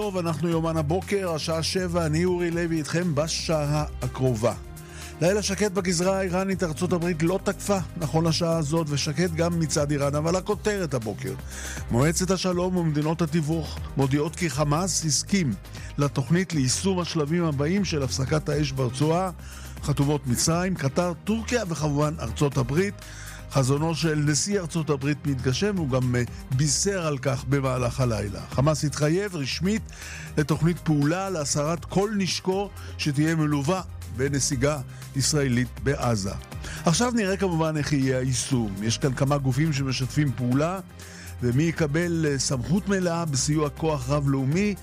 טוב, אנחנו יומן הבוקר, השעה 7, אני אורי לוי איתכם בשעה הקרובה. לילה שקט בגזרה האיראנית, ארצות הברית לא תקפה נכון לשעה הזאת, ושקט גם מצד איראן, אבל הכותרת הבוקר. מועצת השלום ומדינות התיווך מודיעות כי חמאס הסכים לתוכנית ליישום השלבים הבאים של הפסקת האש ברצועה, חתומות מצרים, קטר, טורקיה וכמובן ארצות הברית. חזונו של נשיא ארצות הברית מתגשם, הוא גם בישר על כך במהלך הלילה. חמאס התחייב רשמית לתוכנית פעולה להסרת כל נשקו שתהיה מלווה בנסיגה ישראלית בעזה. עכשיו נראה כמובן איך יהיה היישום. יש כאן כמה גופים שמשתפים פעולה, ומי יקבל סמכות מלאה בסיוע כוח רב-לאומי,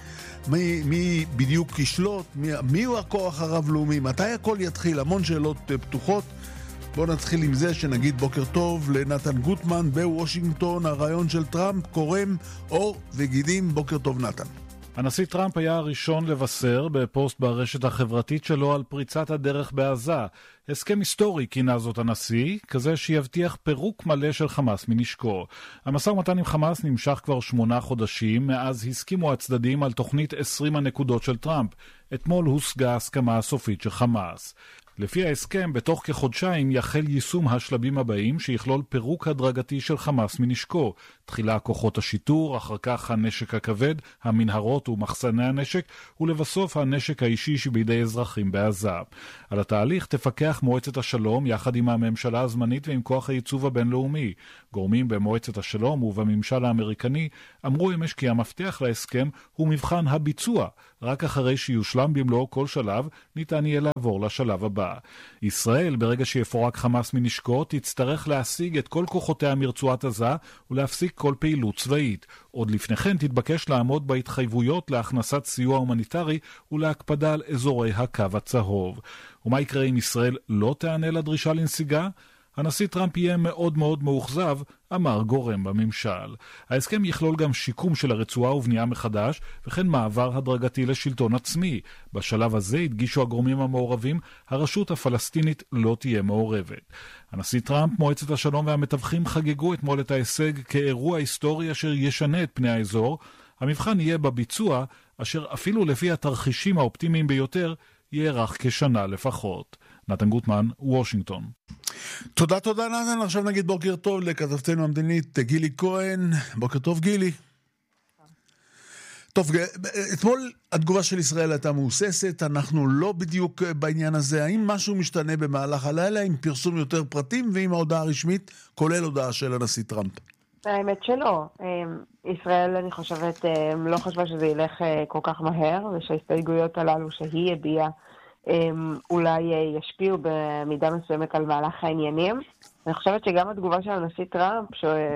מי בדיוק ישלוט, מי הוא הכוח הרב-לאומי, מתי הכל יתחיל, המון שאלות פתוחות. בואו נתחיל עם זה שנגיד בוקר טוב לנתן גוטמן בוושינגטון. הרעיון של טראמפ קורם אור וגידים. בוקר טוב נתן. הנשיא טראמפ היה הראשון לבשר בפוסט ברשת החברתית שלו על פריצת הדרך בעזה. הסכם היסטורי כינה זאת הנשיא, כזה שיבטיח פירוק מלא של חמאס מנשקו. המשא ומתן עם חמאס נמשך כבר 8 חודשים, מאז הסכימו הצדדים על תוכנית 20 הנקודות של טראמפ. אתמול הושגה הסכמה הסופית של חמאס. לפי ההסכם, בתוך כחודשיים יחל יישום השלבים הבאים שיכלול פירוק הדרגתי של חמאס מנשקו. תחילה כוחות השיטור, אחר כך הנשק הכבד, המנהרות ומחסני הנשק, ולבסוף הנשק האישי שבידי אזרחים בעזה. על התהליך תפקח מועצת השלום יחד עם הממשלה הזמנית ועם כוח הייצוב הבינלאומי. גורמים במועצת השלום ובממשל האמריקני אמרו אמש כי המפתח להסכם הוא מבחן הביצוע. רק אחרי שיושלם במלואו כל שלב, ניתן יהיה לעבור לשלב הבא. ישראל, ברגע שיפורק חמאס מנשקו, תצטרך להשיג את כל כוחותיה מרצועת עזה ולהפסיק כל פעילות צבאית. עוד לפני כן תתבקש לעמוד בהתחייבויות להכנסת סיוע הומניטרי ולהקפדה על אזורי הקו הצהוב. ומה יקרה אם ישראל לא תענה לדרישה לנסיגה? הנשיא טראמפ יהיה מאוד מאוד מאוכזב, אמר גורם בממשל. ההסכם יכלול גם שיקום של הרצועה ובנייה מחדש, וכן מעבר הדרגתי לשלטון עצמי. בשלב הזה הדגישו הגורמים המעורבים, הרשות הפלסטינית לא תהיה מעורבת. הנשיא טראמפ, מועצת השלום והמתווכים חגגו אתמול את ההישג כאירוע היסטורי אשר ישנה את פני האזור. המבחן יהיה בביצוע, אשר אפילו לפי התרחישים האופטימיים ביותר, יארך כשנה לפחות. נתן גוטמן, וושינגטון. תודה נתן. עכשיו נגיד בוקר טוב לכתבתנו המדינית גילי כהן. בוקר טוב גילי. טוב, אתמול התגובה של ישראל הייתה מהוססת, אנחנו לא בדיוק בעניין הזה. האם משהו משתנה במהלך הלילה עם פרסום יותר פרטים ועם ההודעה הרשמית, כולל הודעה של הנשיא טראמפ? האמת שלא. ישראל, אני חושבת, לא חשבה שזה ילך כל כך מהר, ושההסתייגויות הללו שהיא הביעה אולי ישפיעו במידה מסוימת על מהלך העניינים. אני חושבת שגם התגובה של הנשיא טראמפ,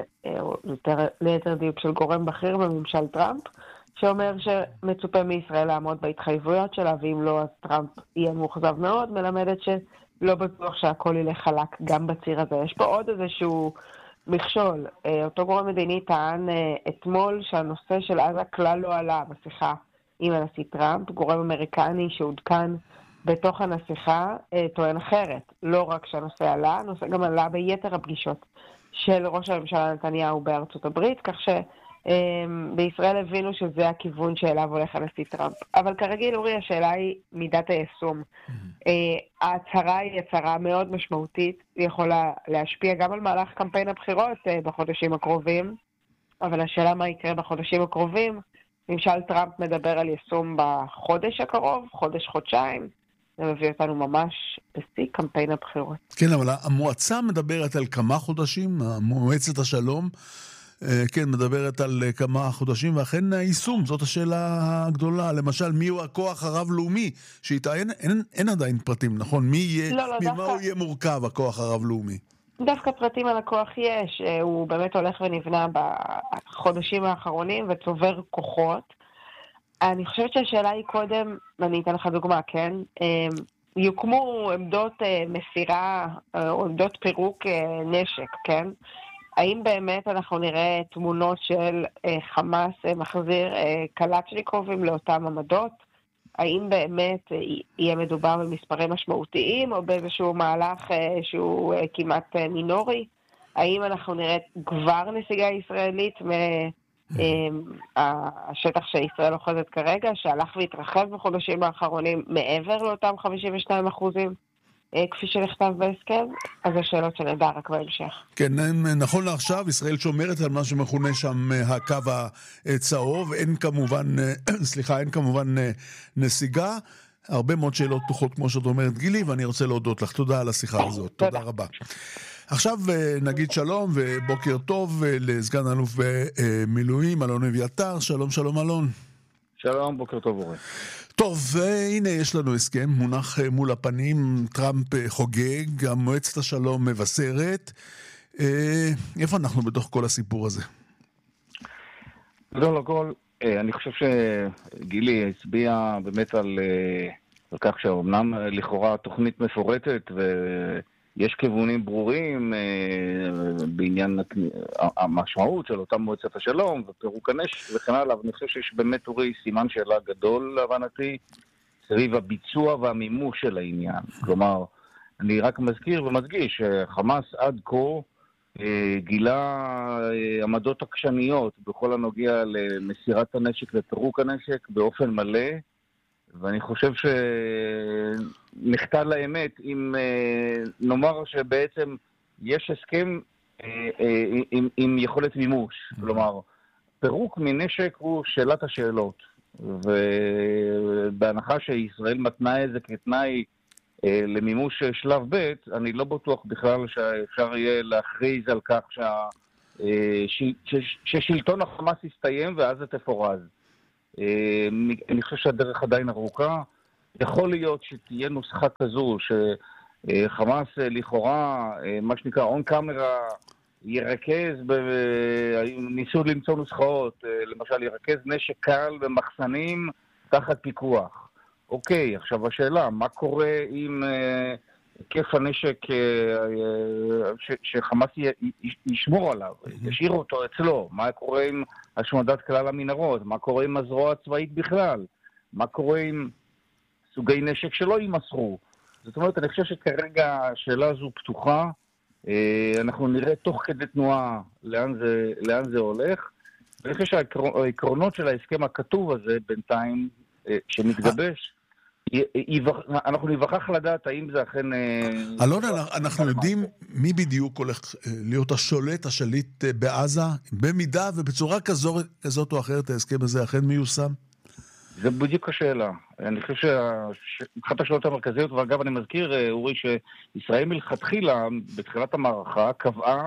ליתר דיוק של גורם בכיר בממשל טראמפ, שאומר שמצופה מישראל לעמוד בהתחייבויות שלה, ואם לא אז טראמפ יהיה מאוכזב מאוד, מלמדת שלא בטוח שהכל ילך חלק גם בציר הזה. יש פה עוד איזשהו מכשול. אותו גורם מדיני טען אתמול שהנושא של עזה כלל לא עלה בשיחה עם הנשיא טראמפ. גורם אמריקני שעודכן בתוך הנשיחה טוען אחרת. לא רק שהנושא עלה, הנושא גם עלה ביתר הפגישות של ראש הממשלה נתניהו בארצות הברית, כך שבישראל הבינו שזה הכיוון שאליו הולך הנשיא טראמפ. אבל כרגיל, אורי, השאלה היא מידת היישום. ההצהרה היא הצהרה מאוד משמעותית, היא יכולה להשפיע גם על מהלך קמפיין הבחירות בחודשים הקרובים, אבל השאלה מה יקרה בחודשים הקרובים, ממשל טראמפ מדבר על יישום בחודש הקרוב, חודש-חודשיים, זה מביא אותנו ממש בשיא קמפיין הבחירות. כן, אבל המועצה מדברת על כמה חודשים, מועצת השלום, כן, מדברת על כמה חודשים, ואכן היישום, זאת השאלה הגדולה. למשל, מי הוא הכוח הרב-לאומי? אין עדיין פרטים, נכון? ממה הוא יהיה מורכב, הכוח הרב-לאומי? דווקא פרטים על הכוח יש. הוא באמת הולך ונבנה בחודשים האחרונים וצובר כוחות. אני חושבת שהשאלה היא קודם, אני אתן לך דוגמה, כן? יוקמו עמדות מסירה או עמדות פירוק נשק, כן? האם באמת אנחנו נראה תמונות של חמאס מחזיר קלצ'ניקובים לאותם עמדות? האם באמת יהיה מדובר במספרים משמעותיים או באיזשהו מהלך שהוא כמעט מינורי? האם אנחנו נראה כבר נסיגה ישראלית השטח שישראל אוחזת כרגע, שהלך והתרחב בחודשים האחרונים מעבר לאותם 52%, כפי שנכתב בהסכם, אז השאלות שנדע רק בהמשך. כן, נכון לעכשיו, ישראל שומרת על מה שמכונה שם הקו הצהוב, אין כמובן נסיגה, הרבה מאוד שאלות פתוחות כמו שאת אומרת גילי, ואני רוצה להודות לך, תודה על השיחה הזאת, תודה רבה. עכשיו נגיד שלום ובוקר טוב לסגן אלוף במילואים, אלון אביתר, שלום אלון. שלום, בוקר טוב אורי. טוב, והנה יש לנו הסכם, מונח מול הפנים, טראמפ חוגג, גם מועצת השלום מבשרת. איפה אנחנו בתוך כל הסיפור הזה? גדול הכל, אני חושב שגילי הצביע באמת על כך שאומנם לכאורה תוכנית מפורטת ויש כיוונים ברורים בעניין המשמעות של אותם מועצת השלום ופירוק הנשק וכן הלאה, ואני חושב שיש באמת אורי סימן שאלה גדול להבנתי סביב הביצוע והמימוש של העניין. כלומר, אני רק מזכיר ומדגיש שחמאס עד כה גילה עמדות עקשניות בכל הנוגע למסירת הנשק ופירוק הנשק באופן מלא, ואני חושב שנחתה לאמת אם נאמר שבעצם יש הסכם עם יכולת מימוש. כלומר, פירוק מנשק הוא שאלת השאלות, ובהנחה שישראל מתנה את זה כתנאי למימוש שלב ב', אני לא בטוח בכלל שאפשר יהיה להכריז על כך ששלטון החמאס יסתיים ואז זה תפורז. אני חושב שהדרך עדיין ארוכה. יכול להיות שתהיה נוסחה כזו שחמאס לכאורה, מה שנקרא און קאמרה, ירכז, ניסו למצוא נוסחאות, למשל ירכז נשק קל במחסנים תחת פיקוח. אוקיי, עכשיו השאלה, מה קורה עם היקף הנשק שחמאס ישמור עליו, ישאיר אותו אצלו? מה קורה עם השמדת כלל המנהרות? מה קורה עם הזרוע הצבאית בכלל? מה קורה עם סוגי נשק שלא יימסרו? זאת אומרת, אני חושב שכרגע השאלה הזו פתוחה, אנחנו נראה תוך כדי תנועה לאן זה הולך, ואני חושב שהעקרונות של ההסכם הכתוב הזה בינתיים שמתגבש, אנחנו נבחח לדעת האם זה אכן... אלון, אנחנו יודעים מי בדיוק הולך להיות השליט בעזה, במידה ובצורה כזאת או אחרת ההסכם הזה אכן מיושם? זה בדיוק השאלה. אני חושב שאחת השאלות המרכזיות, ואגב אני מזכיר, אורי, שישראל מלכתחילה בתחילת המערכה קבעה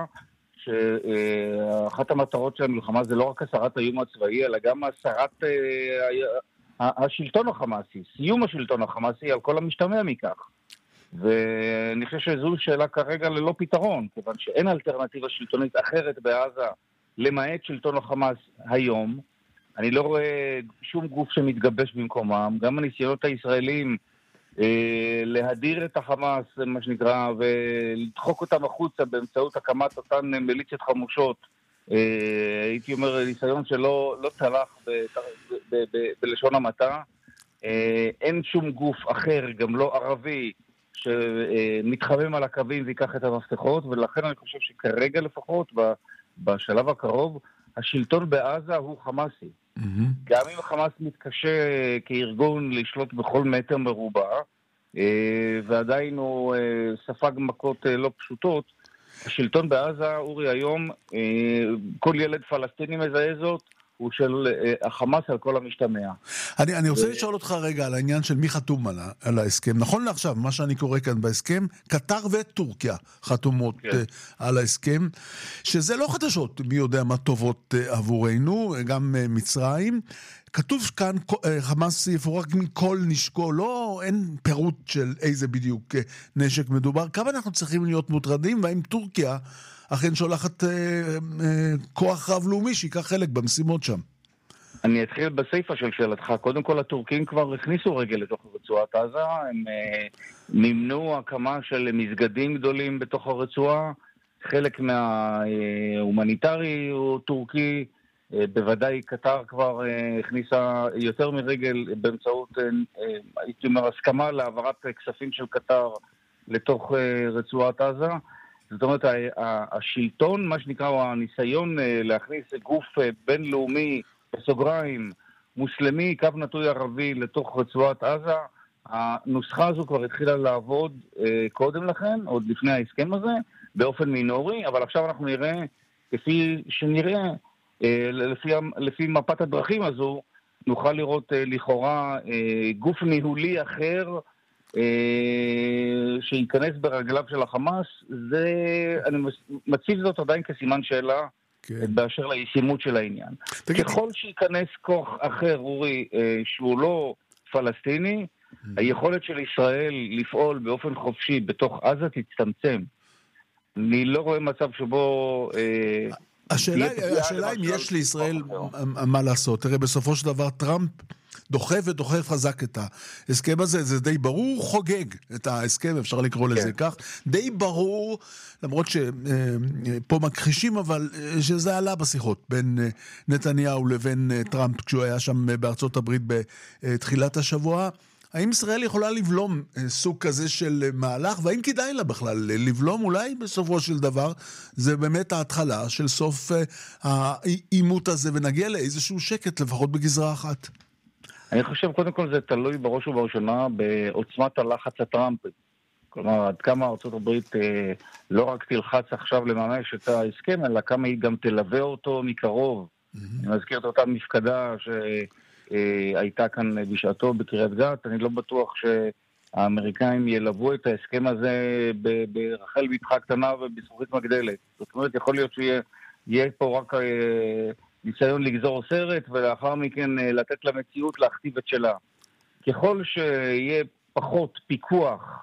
שאחת המטרות של המלחמה זה לא רק הסרת האיום הצבאי, אלא גם הסרת השלטון החמאסי, סיום השלטון החמאסי על כל המשתמע מכך. ואני חושב שזו שאלה כרגע ללא פתרון, כיוון שאין אלטרנטיבה שלטונית אחרת בעזה למעט שלטון החמאס היום. אני לא רואה שום גוף שמתגבש במקומם. גם הניסיונות הישראלים להדיר את החמאס, מה שנקרא, ולדחוק אותם החוצה באמצעות הקמת אותן מיליציות חמושות, הייתי אומר ניסיון שלא צלח בלשון המעטה. אין שום גוף אחר, גם לא ערבי, שמתחמם על הקווים ויקח את המפתחות, ולכן אני חושב שכרגע לפחות, בשלב הקרוב, השלטון בעזה הוא חמאסי. גם אם החמאס מתקשה כארגון לשלוט בכל מטר מרובע, ועדיין הוא ספג מכות לא פשוטות, השלטון בעזה, אורי, היום, כל ילד פלסטיני מזהה זאת, הוא של החמאס על כל המשתמע. אני רוצה לשאול אותך רגע על העניין של מי חתום על ההסכם. נכון לעכשיו, מה שאני קורא כאן בהסכם, קטר וטורקיה חתומות על ההסכם, שזה לא חדשות, מי יודע מה טובות עבורנו, גם מצרים. כתוב כאן, חמאס יפורק מכל נשקו, לא, אין פירוט של איזה בדיוק נשק מדובר. כמה אנחנו צריכים להיות מוטרדים, והאם טורקיה אכן שולחת כוח רב-לאומי שיקח חלק במשימות שם? אני אתחיל בסייפה של שאלתך. קודם כל, הטורקים כבר הכניסו רגל לתוך רצועת עזה, הם נמנעו הקמה של מסגדים גדולים בתוך הרצועה, חלק מההומניטרי הוא טורקי, בוודאי קטר כבר הכניסה יותר מרגל באמצעות, הייתי אומר, הסכמה להעברת כספים של קטר לתוך רצועת עזה. זאת אומרת, השלטון, מה שנקרא, הוא הניסיון להכניס גוף בינלאומי, בסוגריים, מוסלמי, קו נטוי ערבי, לתוך רצועת עזה. הנוסחה הזו כבר התחילה לעבוד קודם לכן, עוד לפני ההסכם הזה, באופן מינורי, אבל עכשיו אנחנו נראה, כפי שנראה, לפי מפת הדרכים הזו, נוכל לראות לכאורה גוף ניהולי אחר, שייכנס ברגליו של החמאס. אני מציב זאת עדיין כסימן שאלה, באשר לישימות של העניין. ככל שייכנס כוח אחר, אורי, שהוא לא פלסטיני, היכולת של ישראל לפעול באופן חופשי בתוך עזה תצטמצם. אני לא רואה מצב שבו... השאלה אם יש לישראל מה לעשות. תראה, בסופו של דבר טראמפ דוחף ודוחף חזק את ההסכם הזה, זה די ברור, חוגג את ההסכם, אפשר לקרוא לזה כך, די ברור, למרות שפה מכחישים, אבל שזה עלה בשיחות בין נתניהו לבין טראמפ, כשהוא היה שם בארצות הברית בתחילת השבוע. האם ישראל יכולה לבלום סוג כזה של מהלך, והאם כדאי לה בכלל לבלום? אולי בסופו של דבר זה באמת ההתחלה של סוף העימות הזה, ונגיע לאיזשהו שקט לפחות בגזרה אחת. אני חושב קודם כל זה תלוי בראש ובראשונה בעוצמת הלחץ הטראמפי. כלומר, עד כמה ארצות הברית לא רק תלחץ עכשיו לממש את ההסכם, אלא כמה היא גם תלווה אותו מקרוב. אני מזכיר את אותה מפקדה שהייתה כאן בשעתו בקריית גת. אני לא בטוח שהאמריקאים ילוו את ההסכם הזה ברחל בתך קטנה ובזכוכית מגדלת. זאת אומרת, יכול להיות שיהיה פה רק ניסיון לגזור סרט, ולאחר מכן לתת למציאות להכתיב את שלה. ככל שיהיה פחות פיקוח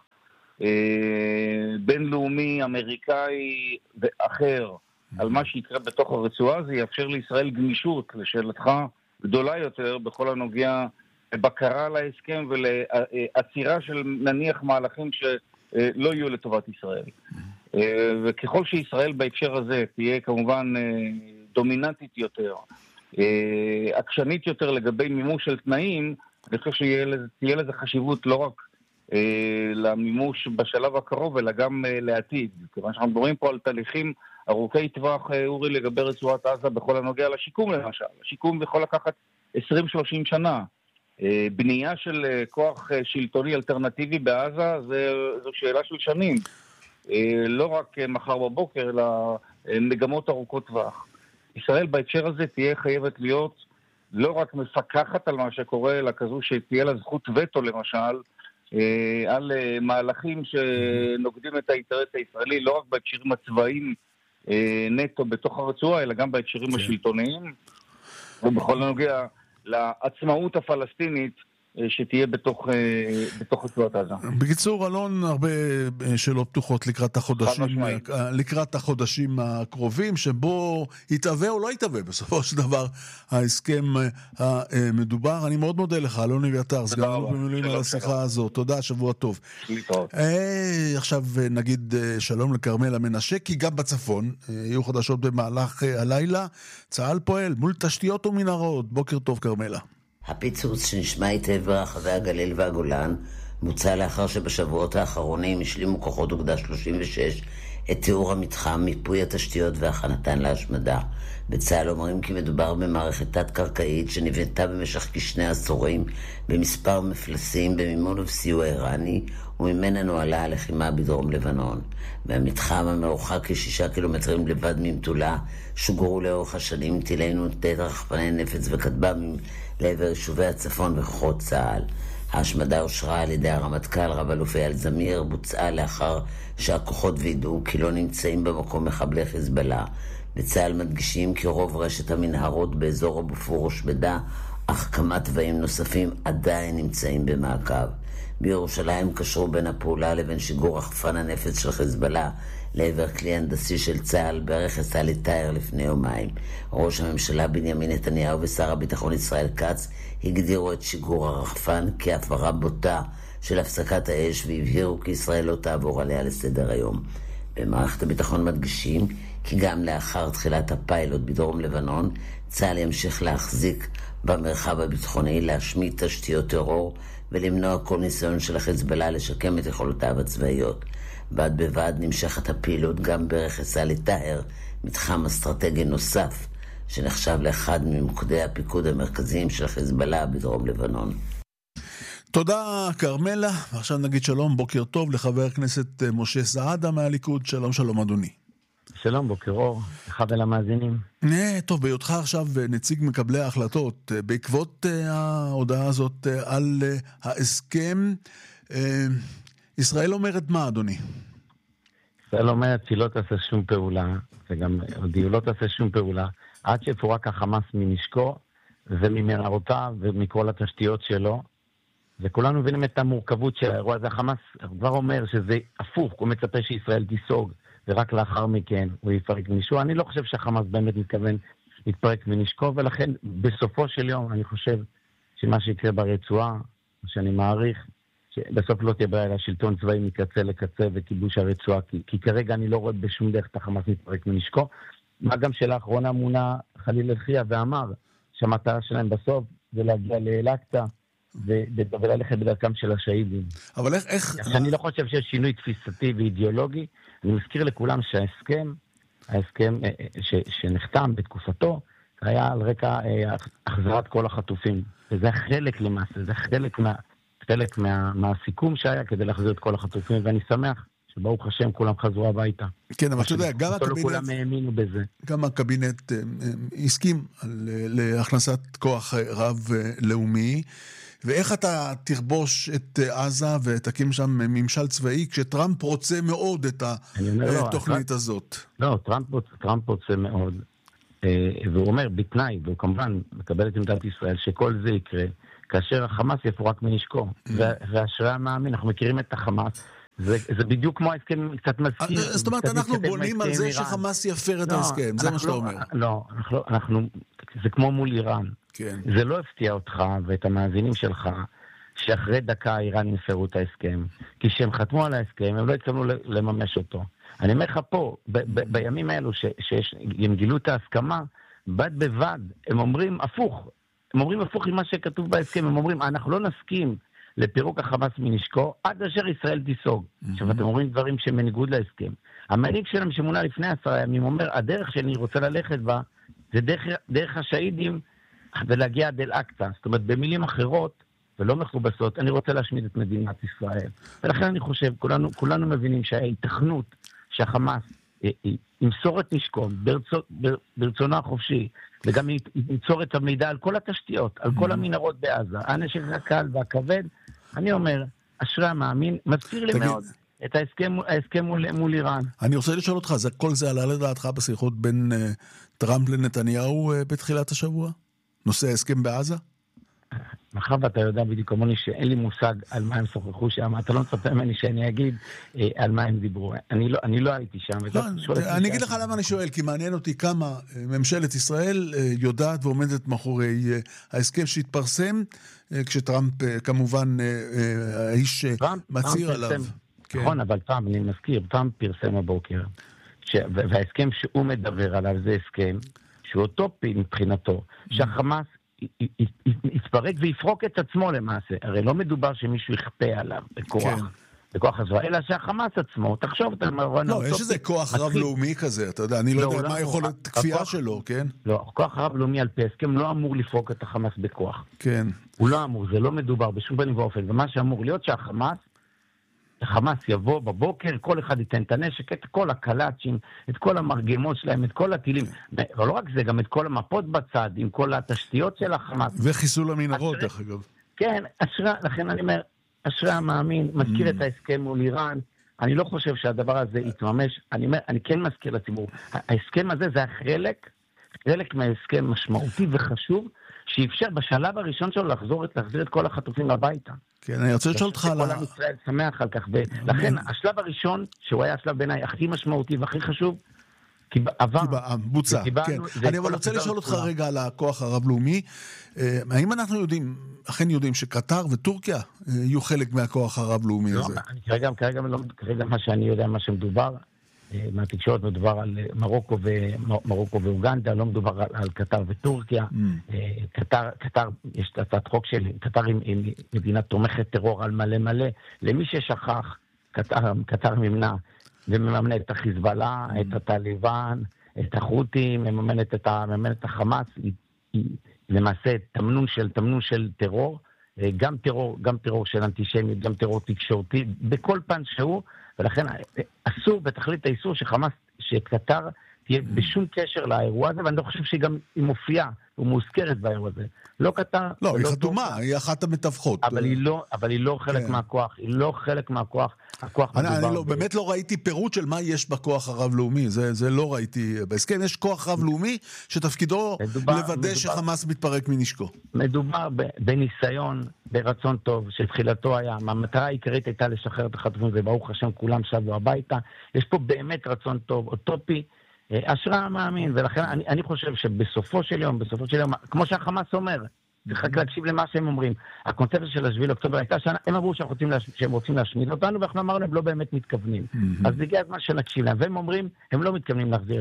בינלאומי, אמריקאי ואחר, על מה שיקרה בתוך הרצועה, זה יאפשר לישראל גמישות, לשאלתך גדולה יותר, בכל הנוגע לבקרה על ההסכם ולעצירה של נניח מהלכים שלא יהיו לטובת ישראל. וככל שישראל בהקשר הזה תהיה כמובן דומיננטית יותר, עקשנית יותר לגבי מימוש של תנאים, אני חושב שתהיה לזה חשיבות לא רק למימוש בשלב הקרוב, אלא גם לעתיד. כיוון שאנחנו מדברים פה על תהליכים ארוכי טווח, אורי, לגבי רצועת עזה בכל הנוגע לשיקום למשל. השיקום יכול לקחת 20-30 שנה. בנייה של כוח שלטוני אלטרנטיבי בעזה זו שאלה של שנים. לא רק מחר בבוקר, אלא מגמות ארוכות טווח. ישראל בהקשר הזה תהיה חייבת להיות לא רק מפקחת על מה שקורה, אלא כזו שתהיה לה זכות וטו למשל, על מהלכים שנוגדים את האינטרס הישראלי, לא רק בהקשרים הצבאיים נטו בתוך הרצועה, אלא גם בהקשרים השלטוניים, ובכל הנוגע לעצמאות הפלסטינית שתהיה בתוך רצועת עזה. בקיצור, אלון, הרבה שאלות פתוחות לקראת החודשים הקרובים, שבו יתהווה או לא יתהווה בסופו של דבר ההסכם המדובר. אני מאוד מודה לך, אלון אביתר, סגן אלוף במילואים, על השיחה הזו. תודה, שבוע טוב. עכשיו נגיד שלום לכרמלה מנשה, כי גם בצפון יהיו חדשות במהלך הלילה. צה"ל פועל מול תשתיות ומנהרות. בוקר טוב, כרמלה. הפיצוץ שנשמע היטב ברחבי הגליל והגולן מוצא לאחר שבשבועות האחרונים השלימו כוחות אוגדה 36 את תיאור המתחם, מיפוי התשתיות והכנתן להשמדה. בצה"ל אומרים כי מדובר במערכת תת-קרקעית שנבנתה במשך כשני עשורים במספר מפלסים במימון ובסיוע איראני, וממנה נועלה הלחימה בדרום לבנון. במתחם המרוחק כ6 קילומטרים לבד ממטולה שוגרו לאורך השנים טילי נ"ט רחפני נפץ וכטב"מים לעבר יישובי הצפון וכוחות צה"ל. ההשמדה אושרה על ידי הרמטכ"ל רב-אלוף אייל זמיר, בוצעה לאחר שהכוחות וידאו כי לא נמצאים במקום מחבלי חיזבאללה. בצה"ל מדגישים כי רוב רשת המנהרות באזור אבו פור הושמדה, אך כמה תוואים נוספים עדיין נמצאים במעקב. בירושלים קשרו בין הפעולה לבין שיגור רחפן הנפץ של חיזבאללה לעבר כלי הנדסי של צה"ל ברכס עלי תאיר לפני יומיים. ראש הממשלה בנימין נתניהו ושר הביטחון ישראל כץ הגדירו את שיגור הרחפן כהפרה בוטה של הפסקת האש, והבהירו כי ישראל לא תעבור עליה לסדר היום. במערכת הביטחון מדגישים כי גם לאחר תחילת הפיילוט בדרום לבנון, צה"ל ימשיך להחזיק במרחב הביטחוני, להשמיד תשתיות טרור ולמנוע כל ניסיון של החיזבאללה לשקם את יכולותיו הצבאיות. בד בבד נמשכת הפעילות גם ברכס אל טהר, מתחם אסטרטגי נוסף, שנחשב לאחד ממוקדי הפיקוד המרכזיים של חיזבאללה בדרום לבנון. תודה קרמלה, ועכשיו נגיד שלום, בוקר טוב לחבר הכנסת משה סעדה מהליכוד. שלום שלום אדוני. שלום, בוקר אור, לך ולמאזינים. טוב, בהיותך עכשיו נציג מקבלי ההחלטות, בעקבות ההודעה הזאת על ההסכם, ישראל אומרת מה אדוני? ישראל אומרת שהיא לא תעשה שום פעולה, וגם היא לא תעשה שום פעולה, עד שפורק החמאס מנשקו וממנהרותיו ומכל התשתיות שלו, וכולנו מבינים את המורכבות של האירוע הזה. החמאס כבר אומר שזה הפוך, הוא מצפה שישראל תיסוג, ורק לאחר מכן הוא יפרק מנשקו. אני לא חושב שהחמאס באמת מתכוון להתפרק מנשקו, ולכן בסופו של יום אני חושב שמה שיקרה ברצועה, שאני מעריך, שבסוף לא תהיה בעיה לשלטון צבאי מקצה לקצה וכיבוש הרצועה, כי כרגע אני לא רואה בשום דרך את החמאס מתפרק מנשקו. מה גם שלאחרונה מונה חליל אלחיה ואמר שהמטרה שלהם בסוף זה להגיע לאל-אקצה וללכת בדרכם של השהידים. אבל איך... אני לא חושב שיש שינוי תפיסתי ואידיאולוגי. אני מזכיר לכולם שההסכם שנחתם בתקופתו היה על רקע החזרת כל החטופים. וזה חלק למעשה, זה חלק מהסיכום שהיה כדי להחזיר את כל החטופים, ואני שמח שברוך השם כולם חזרו הביתה. כן, אבל אתה יודע, גם הקבינט... כולם האמינו בזה. גם הקבינט הסכים להכנסת כוח רב לאומי, ואיך אתה תכבוש את עזה ותקים שם ממשל צבאי, כשטראמפ רוצה מאוד את התוכנית הזאת? לא, טראמפ רוצה מאוד, והוא אומר בתנאי, והוא כמובן מקבל את עמדת ישראל, שכל זה יקרה, כאשר החמאס יפורק מנשקו, והאשרי המאמין, אנחנו מכירים את החמאס, זה בדיוק כמו ההסכם, קצת מזכיר. זאת אומרת, אנחנו בונים על זה שחמאס יפר את ההסכם, זה מה שאתה אומר. לא, זה כמו מול איראן. זה לא הפתיע אותך ואת המאזינים שלך, שאחרי דקה האיראנים יפרו את ההסכם, כי שהם חתמו על ההסכם, הם לא יצאנו לממש אותו. אני אומר לך פה, בימים האלו שהם גילו את ההסכמה, בד בבד, הם אומרים הפוך עם מה שכתוב בהסכם, הם אומרים, אנחנו לא נסכים לפירוק החמאס מנשקו, עד אשר ישראל תיסוג. עכשיו, אתם אומרים דברים שהם בניגוד להסכם. המנהיג שלהם שמונה לפני 10 ימים אומר, הדרך שאני רוצה ללכת בה, זה דרך השהידים, ולהגיע עד אל-אקצה. זאת אומרת, במילים אחרות, ולא מכובסות, אני רוצה להשמיד את מדינת ישראל. ולכן אני חושב, כולנו מבינים שההיתכנות שהחמאס ימסור את נשקו ברצונו החופשי, וגם ייצור את המידע על כל התשתיות, על כל המנהרות בעזה, הנשק הקל והכבד. אני אומר, אשרי המאמין, מזכיר לי מאוד את ההסכם מול איראן. אני רוצה לשאול אותך, כל זה עלה לדעתך בשיחות בין טראמפ לנתניהו בתחילת השבוע? נושא ההסכם בעזה? מאחר ואתה יודע בדיוק כמוני שאין לי מושג על מה הם שוחחו שם, אתה לא מצפה ממני שאני אגיד על מה הם דיברו. אני לא הייתי שם. אני אגיד לך למה אני שואל, כי מעניין אותי כמה ממשלת ישראל יודעת ועומדת מאחורי ההסכם שהתפרסם, כשטראמפ כמובן האיש מצהיר עליו. נכון, אבל טראמפ, אני מזכיר, טראמפ פרסם הבוקר, וההסכם שהוא מדבר עליו זה הסכם שהוא אוטופי מבחינתו, שהחמאס יתפרק ויפרוק את עצמו למעשה. הרי לא מדובר שמישהו יכפה עליו בכוח הזרוע, אלא שהחמאס עצמו, תחשוב, לא, יש איזה כוח רב-לאומי כזה, אתה יודע, אני לא יודע מה יכול להיות כפייה שלו, כן? לא, כוח רב-לאומי על פי הסכם לא אמור לפרוק את החמאס בכוח. כן. הוא לא אמור, זה לא מדובר בשום פנים ואופן, ומה שאמור להיות שהחמאס יבוא בבוקר, כל אחד ייתן את הנשק, את כל הקלאצ'ים, את כל המרגמות שלהם, את כל הטילים, ולא רק זה, גם את כל המפות בצד, עם כל התשתיות של החמאס. וחיסול המנהרות, דרך אגב. כן, לכן אני אומר, אשרי המאמין, מזכיר את ההסכם מול איראן, אני לא חושב שהדבר הזה יתממש, אני כן מזכיר לציבור, ההסכם הזה זה חלק מההסכם משמעותי וחשוב, שאפשר בשלב הראשון שלו להחזיר את כל החטופים הביתה. כן, אני רוצה לשאול אותך על כל עם ישראל שמח על כך, ולכן השלב הראשון, שהוא היה השלב בעיניי הכי משמעותי והכי חשוב, בוצע, כן. אני אבל רוצה לשאול אותך רגע על הכוח הרב-לאומי. האם אנחנו אכן יודעים שקטר וטורקיה יהיו חלק מהכוח הרב-לאומי הזה? כרגע מה שאני יודע, מה שמדובר, מהתקשורת מדובר על מרוקו ואוגנדה, לא מדובר על קטר וטורקיה. קטר, יש הצעת חוק של קטר עם מדינה תומכת טרור על מלא מלא. למי ששכח, קטר ממנה ומממנת את החיזבאללה, את הטליבן, את החות'ים, מממנת את החמאס, היא למעשה תמנון של טרור, גם טרור של אנטישמיות, גם טרור תקשורתי, בכל פן שהוא, ולכן אסור בתכלית האיסור שקטר תהיה בשום קשר לאירוע הזה, ואני לא חושב שהיא גם מופיעה ומוזכרת באירוע הזה. לא קטר... לא, היא חתומה, היא אחת המתווכחות. אבל היא לא חלק מהכוח, היא לא חלק מהכוח. אני באמת לא ראיתי פירוט של מה יש בכוח הרב-לאומי, זה לא ראיתי. בהסכם יש כוח רב-לאומי שתפקידו לוודא שחמאס מתפרק מנשקו. מדובר בניסיון, ברצון טוב, שתחילתו היה, המטרה העיקרית הייתה לשחרר את החטופים, וברוך השם כולם שבו הביתה. יש פה באמת רצון טוב, אוטופי, אשרה מאמין, ולכן אני חושב שבסופו של יום, כמו שהחמאס אומר, צריך רק להקשיב למה שהם אומרים. הקונספציה של 7 באוקטובר הייתה שהם אמרו שהם רוצים להשמיד אותנו, ואנחנו אמרנו, הם לא באמת מתכוונים. אז הגיע הזמן שנקשיב להם, והם אומרים, הם לא מתכוונים להחזיר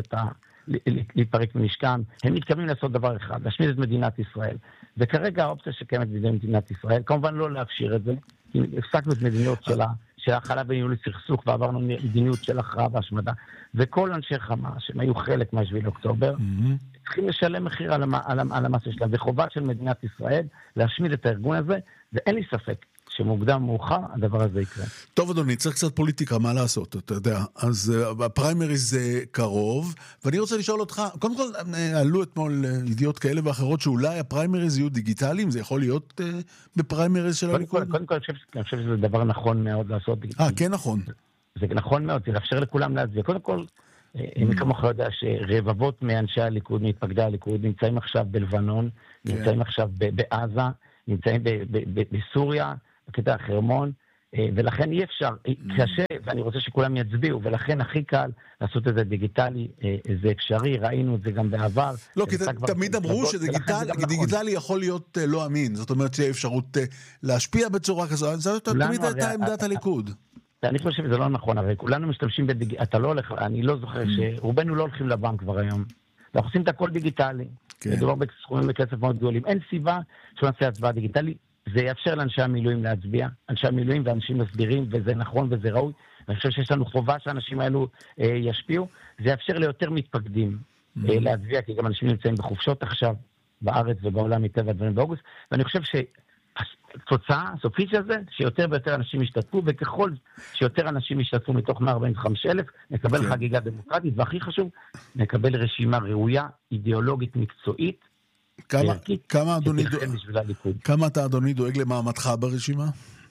להתפרק מנשקם, הם מתכוונים לעשות דבר אחד, להשמיד את מדינת ישראל. וכרגע האופציה שקיימת בידי מדינת ישראל, כמובן לא להפשיר את זה, כי הפסקנו את מדיניות של ההכלה וניהול סכסוך, ועברנו מדיניות של הכרעה והשמדה. וכל אנשי חמאס, שהם היו חלק מה-7 באוקטובר, צריכים לשלם מחיר על המסע שלהם, וחובה של מדינת ישראל להשמיד את הארגון הזה, ואין לי ספק שמוקדם מאוחר הדבר הזה יקרה. טוב אדוני, צריך קצת פוליטיקה, מה לעשות, אתה יודע. אז הפריימריז זה קרוב, ואני רוצה לשאול אותך, קודם כל עלו אתמול ידיעות כאלה ואחרות שאולי הפריימריז יהיו דיגיטליים, זה יכול להיות בפריימריז של הליכוד? קודם כל אני חושב שזה דבר נכון מאוד לעשות. כן נכון. זה נכון מאוד, זה לאפשר לכולם להצביע. קודם כל, מי כמוך יודע שרבבות מאנשי הליכוד, מתפקדי הליכוד, נמצאים עכשיו בלבנון, נמצאים עכשיו בעזה, נמצאים בסוריה, בקטע החרמון, ולכן אי אפשר, קשה, ואני רוצה שכולם יצביעו, ולכן הכי קל לעשות את זה דיגיטלי, זה אפשרי, ראינו את זה גם בעבר. לא, כי תמיד אמרו שדיגיטלי יכול להיות לא אמין, זאת אומרת שיש אפשרות להשפיע בצורה כזו, זאת תמיד הייתה עמדת הליכוד. אני חושב שזה לא נכון, הרי כולנו משתמשים אתה לא הולך, אני לא זוכר שרובנו לא הולכים לבנק כבר היום, אנחנו עושים את הכל דיגיטלי, מדובר בסכומים בכסף מאוד גדולים, אין סיבה שהוא נעשה הצבעה דיגיטלי, זה יאפשר לאנשי המילואים להצביע, אנשי המילואים ואנשים מסבירים, וזה נכון וזה ראוי, ואני חושב שיש לנו חובה שהאנשים האלו ישפיעו, זה יאפשר ליותר מתפקדים להצביע, כי גם אנשים נמצאים בחופשות עכשיו, בארץ ובעולם מטבע הדברים באוגוסט, ואני חושב התוצאה הסופית של זה, שיותר ויותר אנשים ישתתפו, וככל שיותר אנשים ישתתפו מתוך 145,000, נקבל חגיגה דמוקרטית, והכי חשוב, נקבל רשימה ראויה, אידיאולוגית, מקצועית, כמה אתה אדוני דואג למעמדך ברשימה?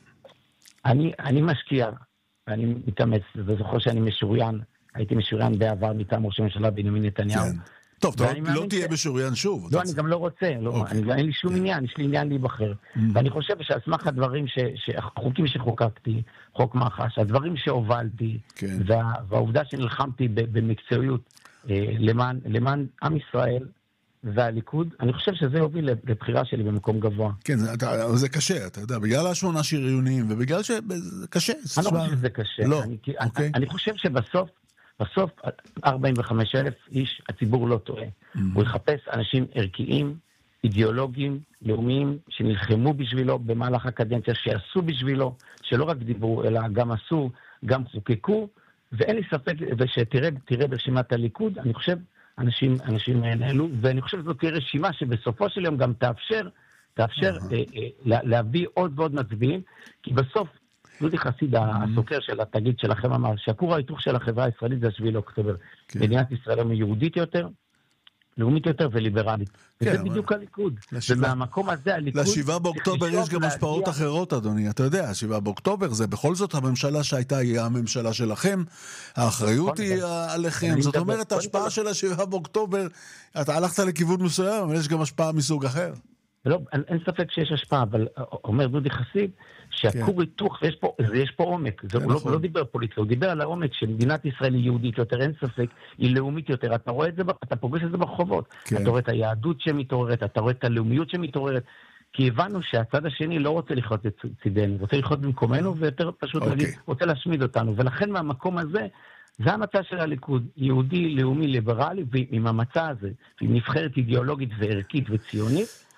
אני משקיע, ואני מתאמץ, וזוכר שאני משוריין, הייתי משוריין בעבר מטעם ראש הממשלה בנימין נתניהו, טוב, לא תהיה בשוריין שוב. לא, אני גם לא רוצה, אין לי שום עניין, יש לי עניין להיבחר. ואני חושב שעל סמך הדברים, החוקים שחוקקתי, חוק מח"ש, הדברים שהובלתי, והעובדה שנלחמתי במקצועיות למען עם ישראל והליכוד, אני חושב שזה הוביל לבחירה שלי במקום גבוה. כן, זה קשה, אתה יודע, בגלל 8 שריונים, ובגלל שזה קשה. אני לא חושב שזה קשה. אני חושב בסוף 45,000 איש, הציבור לא טועה. הוא יחפש אנשים ערכיים, אידיאולוגיים, לאומיים, שנלחמו בשבילו במהלך הקדנציה, שעשו בשבילו, שלא רק דיברו, אלא גם עשו, גם חוקקו, ואין לי ספק, ושתראה ברשימת הליכוד, אני חושב, אנשים נעלו, ואני חושב שזאת תהיה רשימה שבסופו של יום גם תאפשר להביא עוד ועוד מצביעים, כי בסוף, דודי חסיד, הסוקר של התגיד שלכם אמר, שהכור ההיתוך של החברה הישראלית זה 7 באוקטובר. מדינת ישראל היא יהודית יותר, לאומית יותר וליברלית. וזה בדיוק הליכוד. ומהמקום הזה הליכוד... ל7 באוקטובר יש גם השפעות אחרות, אדוני. אתה יודע, 7 באוקטובר זה בכל זאת הממשלה שהייתה, היא הממשלה שלכם. האחריות היא עליכם. זאת אומרת, ההשפעה של 7 באוקטובר, אתה הלכת לכיוון מסוים, אבל יש גם השפעה מסוג אחר. לא, אין ספק שיש השפעה, אבל אומר דודי חסיד, שהכור היתוך, יש פה עומק, הוא לא דיבר פוליטיקה, הוא דיבר על העומק שמדינת ישראל היא יהודית יותר, אין ספק, היא לאומית יותר, אתה רואה את זה, אתה פוגש את זה ברחובות, אתה רואה את היהדות שמתעוררת, אתה רואה את הלאומיות שמתעוררת, כי הבנו שהצד השני לא רוצה לחיות לצידנו, רוצה לחיות במקומנו, ויותר פשוט להגיד, רוצה להשמיד אותנו, ולכן מהמקום הזה, זה המצע של הליכוד, יהודי, לאומי, ליברלי, ועם המצע הזה, עם נבחרת אידיאולוגית וערכית וציונית,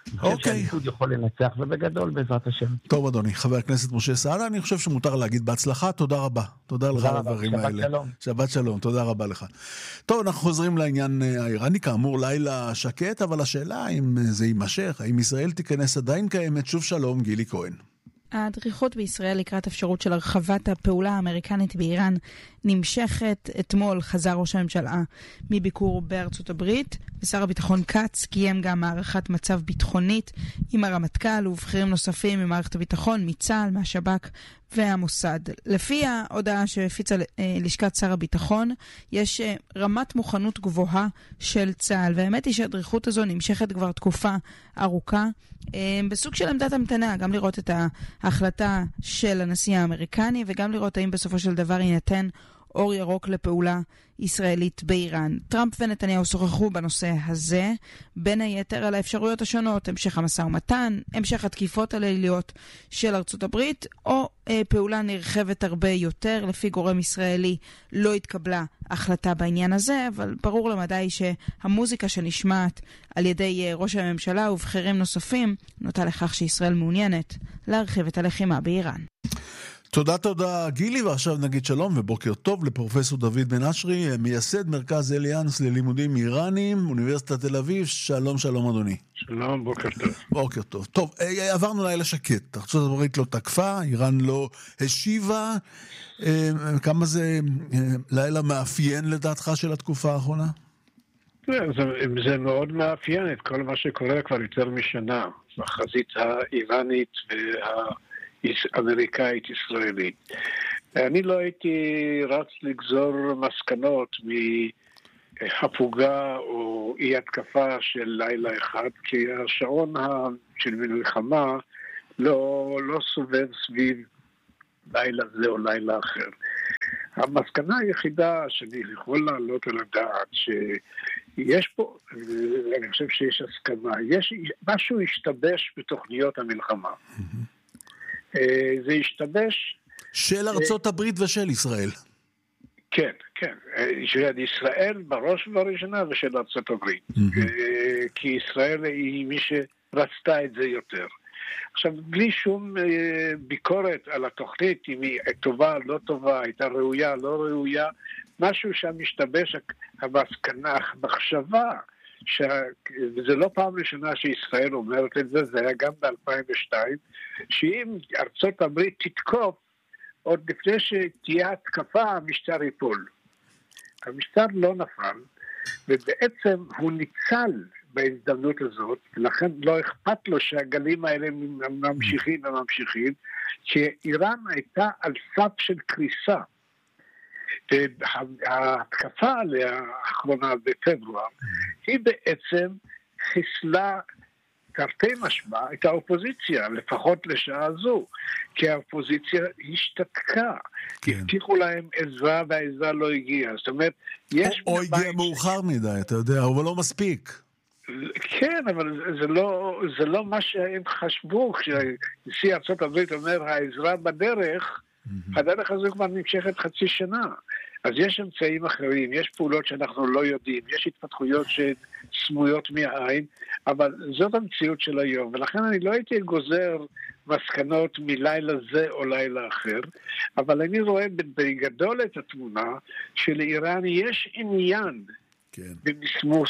אוקיי. שהליכוד יכול לנצח, ובגדול בעזרת השם. טוב, אדוני. חבר הכנסת משה סעדה, אני חושב שמותר להגיד בהצלחה. תודה רבה. תודה לך על הדברים האלה. שבת שלום. שבת שלום, תודה רבה לך. טוב, אנחנו חוזרים לעניין האיראני, כאמור לילה שקט, אבל השאלה אם זה יימשך, האם ישראל תיכנס עדיין קיימת. שוב שלום, גילי כהן. הדריכות בישראל לקראת אפשרות של הרחבת הפעולה האמריקנית באיראן נמשכת. אתמול חזר ראש הממשלה מביקור בארצות הברית, ושר הביטחון קץ קיים גם מערכת מצב ביטחונית עם הרמטכ"ל ובכירים נוספים ממערכת הביטחון, מצה"ל, מהשב"כ והמוסד. לפי ההודעה שהפיצה לשכת שר הביטחון, יש רמת מוכנות גבוהה של צה"ל, והאמת היא שהדריכות הזו נמשכת כבר תקופה ארוכה, בסוג של עמדת המתנה, גם לראות את ההחלטה של הנשיא האמריקני, וגם לראות האם בסופו של דבר יינתן אור ירוק לפעולה ישראלית באיראן. טראמפ ונתניהו שוחחו בנושא הזה, בין היתר על האפשרויות השונות, המשך המשא ומתן, המשך התקיפות הליליות של ארצות הברית, או פעולה נרחבת הרבה יותר. לפי גורם ישראלי לא התקבלה החלטה בעניין הזה, אבל ברור למדי שהמוזיקה שנשמעת על ידי ראש הממשלה ובכירים נוספים נוטה לכך שישראל מעוניינת להרחיב את הלחימה באיראן. תודה גילי, ועכשיו נגיד שלום ובוקר טוב לפרופסור דוד בן אשרי, מייסד מרכז אליאנס ללימודים איראניים, אוניברסיטת תל אביב. שלום אדוני. שלום, בוקר טוב. בוקר טוב. טוב, עברנו לילה שקט, ארצות הברית לא תקפה, איראן לא השיבה. כמה זה לילה מאפיין לדעתך של התקופה האחרונה? זה מאוד מאפיין את כל מה שקורה כבר יותר משנה, בחזית האיראנית אמריקאית ישראלית. אני לא הייתי רץ לגזור מסקנות מהפוגה או אי התקפה של לילה אחד, כי השעון של מלחמה לא סובב סביב לילה זה או לילה אחר. המסקנה היחידה שאני יכול לעלות על הדעת שיש פה, אני חושב שיש הסכמה, משהו השתבש בתוכניות המלחמה. זה השתבש של ארצות הברית ושל ישראל. כן, של ישראל בראש ובראשונה ושל ארצות הברית. כי ישראל היא מי שרצתה את זה יותר. עכשיו, בלי שום ביקורת על התוכנית, אם היא טובה, לא טובה, הייתה ראויה, לא ראויה, משהו שם משתבש, המחשבה, וזה לא פעם ראשונה שישראל אומרת את זה, זה היה גם ב-2002, שאם ארצות הברית תתקוף, עוד לפני שתהיה התקפה, המשטר ייפול. המשטר לא נפל, ובעצם הוא ניצל בהזדמנות הזאת, ולכן לא אכפת לו שהגלים האלה ממשיכים וממשיכים, שאיראן הייתה על סף של קריסה. ההתקפה עליה האחרונה בפברואר, היא בעצם חיסלה תרתי משמע את האופוזיציה, לפחות לשעה זו, כי האופוזיציה השתתקה, הבטיחו להם עזרה והעזרה לא הגיעה, זאת אומרת, יש... או הגיע מאוחר מדי, אתה יודע, אבל לא מספיק. כן, אבל זה לא מה שהם חשבו, כשנשיא ארצות הברית אומר, העזרה בדרך, הדרך הזו כבר נמשכת חצי שנה. אז יש אמצעים אחרים, יש פעולות שאנחנו לא יודעים, יש התפתחויות שסמויות מהעין, אבל זאת המציאות של היום, ולכן אני לא הייתי גוזר מסקנות מלילה זה או לילה אחר, אבל אני רואה בגדול את התמונה שלאיראן יש עניין במסמוס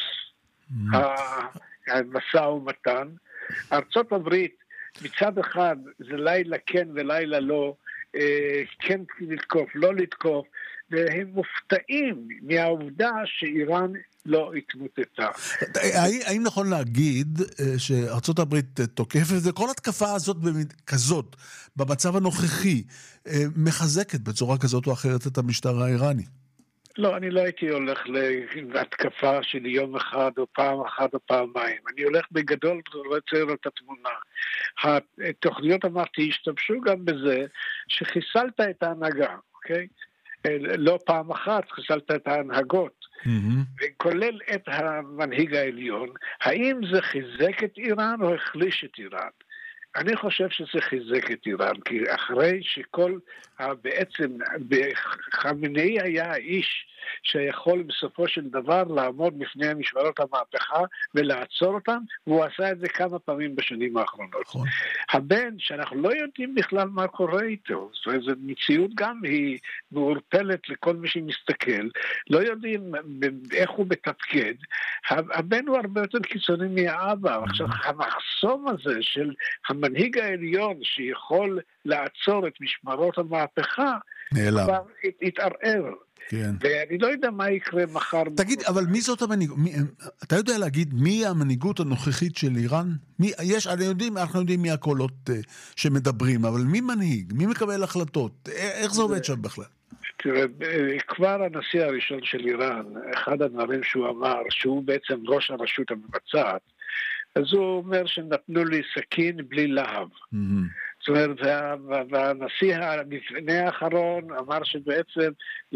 המשא ומתן. ארצות הברית מצד אחד זה לילה כן ולילה לא, כן לתקוף, לא לתקוף, והם מופתעים מהעובדה שאיראן לא התמוטטה. האם נכון להגיד שארצות הברית תוקפת, וכל התקפה הזאת כזאת, במצב הנוכחי, מחזקת בצורה כזאת או אחרת את המשטר האיראני? לא, אני לא הייתי הולך להתקפה של יום אחד או פעם אחת או פעמיים. אני הולך בגדול לצייר את התמונה. התוכניות, אמרתי, השתמשו גם בזה שחיסלת את ההנהגה, אוקיי? לא פעם אחת, חיסלת את ההנהגות, וכולל את המנהיג העליון. האם זה חיזק את איראן או החליש את איראן? אני חושב שזה חיזק את איראן, כי אחרי שכל, בעצם, חמינאי היה האיש שיכול בסופו של דבר לעמוד בפני משמרות המהפכה ולעצור אותם, והוא עשה את זה כמה פעמים בשנים האחרונות. הבן, שאנחנו לא יודעים בכלל מה קורה איתו, זאת אומרת, זו מציאות גם היא מעורפלת לכל מי שמסתכל, לא יודעים איך הוא מתפקד, הבן הוא הרבה יותר קיצוני מהאבא. עכשיו, המחסום הזה של המנהיג העליון שיכול לעצור את משמרות המהפכה, כבר התערער. כן. ואני לא יודע מה יקרה מחר. תגיד, אבל מי זאת המנהיגות? אתה יודע להגיד מי המנהיגות הנוכחית של איראן? אנחנו יודעים מי הקולות שמדברים, אבל מי מנהיג? מי מקבל החלטות? איך זה עובד שם בכלל? תראה, כבר הנשיא הראשון של איראן, אחד הדברים שהוא אמר, שהוא בעצם ראש הרשות המבצעת, אז הוא אומר שנתנו לי סכין בלי להב. זאת אומרת, והנשיא המפנה האחרון אמר שבעצם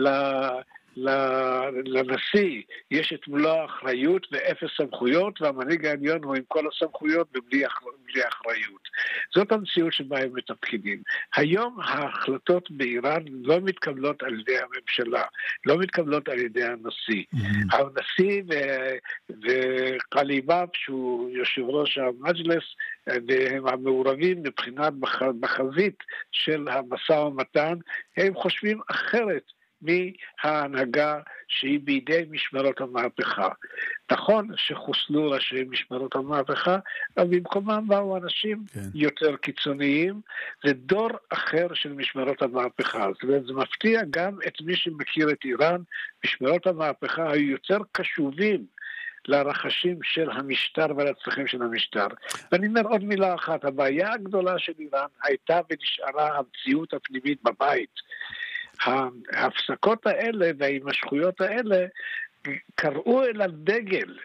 לנשיא יש את מלוא האחריות ואפס סמכויות, והמנהיג העליון הוא עם כל הסמכויות ובלי אחריות. זאת המציאות שבה הם מתפקידים. היום ההחלטות באיראן לא מתקבלות על ידי הממשלה, לא מתקבלות על ידי הנשיא. הנשיא וקליבאב, שהוא יושב ראש המג'לס, והם המעורבים מבחינת בחזית של המשא ומתן, הם חושבים אחרת מההנהגה שהיא בידי משמרות המהפכה. נכון שחוסלו ראשי משמרות המהפכה, אבל במקומם באו אנשים יותר קיצוניים, זה דור אחר של משמרות המהפכה. זאת אומרת, זה מפתיע גם את מי שמכיר את איראן, משמרות המהפכה היו יותר קשובים לרחשים של המשטר ולצרכים של המשטר. ואני אומר עוד מילה אחת, הבעיה הגדולה של איראן הייתה ונשארה המציאות הפנימית בבית. ההפסקות האלה וההימשכויות האלה קראו אל הדגל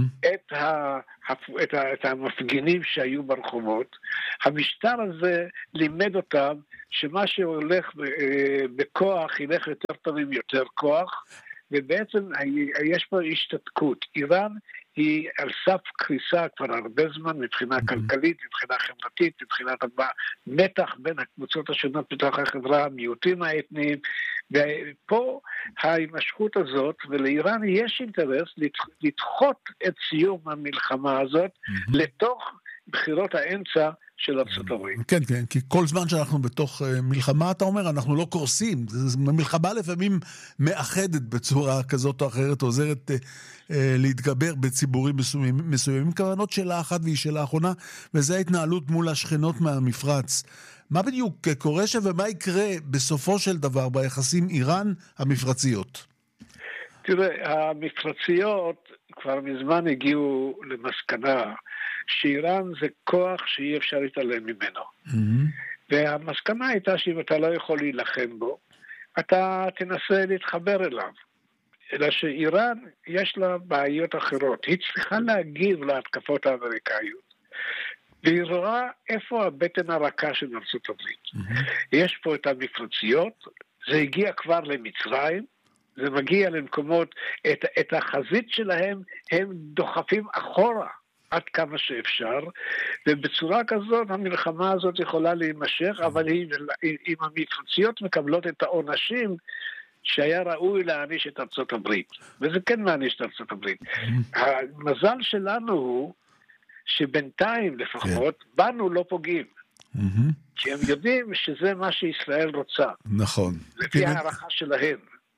את המפגינים שהיו ברחובות. המשטר הזה לימד אותם שמה שהולך בכוח ילך יותר טוב עם יותר כוח, ובעצם יש פה השתתקות. איראן היא על סף קריסה כבר הרבה זמן, מבחינה כלכלית, מבחינה חברתית, מבחינת המתח בין הקבוצות השונות בתוך החברה, המיעוטים האתניים, ופה ההימשכות הזאת, ולאיראן יש אינטרס לדחות את סיום המלחמה הזאת לתוך בחירות האמצע של ארצות הברית. כן, כן, כי כל זמן שאנחנו בתוך מלחמה, אתה אומר, אנחנו לא קורסים. מלחמה לפעמים מאחדת בצורה כזאת או אחרת, עוזרת להתגבר בציבורים מסוימים. כוונות שאלה אחת והיא שאלה האחרונה, וזה ההתנהלות מול השכנות מהמפרץ. מה בדיוק קורה שם ומה יקרה בסופו של דבר ביחסים איראן המפרציות? תראה, המפרציות כבר מזמן הגיעו למסקנה שאיראן זה כוח שאי אפשר להתעלם ממנו. והמסקנה הייתה שאם אתה לא יכול להילחם בו, אתה תנסה להתחבר אליו. אלא שאיראן יש לה בעיות אחרות. היא צריכה להגיב להתקפות האמריקאיות. והיא רואה איפה הבטן הרכה של ארצות הברית. יש פה את המפרציות, זה הגיע כבר למצרים, זה מגיע למקומות, את החזית שלהם הם דוחפים אחורה. עד כמה שאפשר, ובצורה כזאת המלחמה הזאת יכולה להימשך, אבל אם המפרציות מקבלות את העונשים שהיה ראוי להעניש את ארצות הברית, וזה כן מעניש את ארצות הברית. המזל שלנו הוא שבינתיים לפחות בנו לא פוגעים, כי הם יודעים שזה מה שישראל רוצה. נכון. לפי הערכה שלהם.